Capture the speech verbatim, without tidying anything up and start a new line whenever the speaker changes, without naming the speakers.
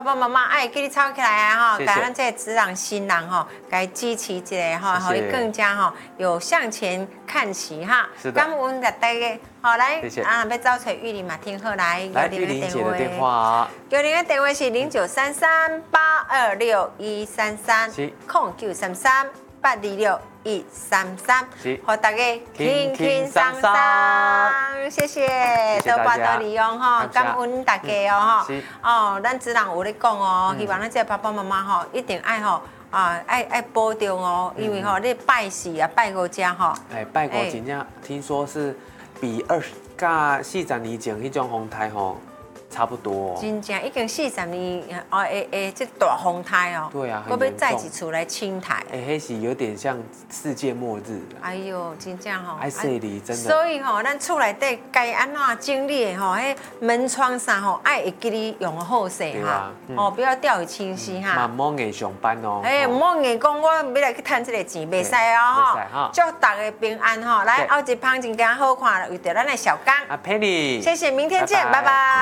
爸爸妈妈爱给你吵起来啊！哈，
谢谢
把咱这个职场新人哈，该支持一下哈，
谢谢
让你更加哈有向前看齐哈。
是的
感恩大家，好来
谢谢，
啊，要找找玉玲嘛，听好来，
来，
玉
玉玲姐的电话，
玉玲的电话是零九三三八二六一三三，
是
空九三三八二六一三三，
是
好大家轻轻松
轻轻松
松，谢谢，
谢谢
多
大家
多利用哈，
感谢
感恩大家哦哈
是。
哦，咱职人有咧讲哦，
嗯
希望咱这爸爸妈妈吼一定爱吼啊爱爱保重哦，因为吼你拜四啊拜五家吼，
哎，拜国真正听说是比二十甲四十年前迄种风台吼差不多哦。
真正已经四十年哦诶诶，这大风台哦，
对啊，
我要
很严重
再一次来清台。
哎，迄是有点像世界末日了。
哎呦，真正吼，
爱说你真的。
所以吼，咱厝内底该安怎整理的吼，迄门窗啥吼，爱会记你用好势哈
对啊，嗯
哦，不要掉以轻心哈。
嘛莫硬上班哦。
哎，唔好硬讲，我要来去赚这个钱，袂使哦
袂使哈
吼。祝大家平安吼，来
对
后一旁真加好看，遇到咱的小刚，
啊，陪你。
谢谢，明天见，
拜拜
拜拜。